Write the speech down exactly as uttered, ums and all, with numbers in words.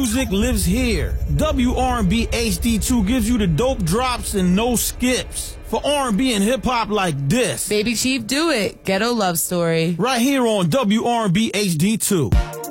music lives here. W R and B H D two gives you the dope drops and no skips. For R and B and hip-hop like this. Baby Chief, do it. Ghetto Love Story. Right here on W R and B H D two.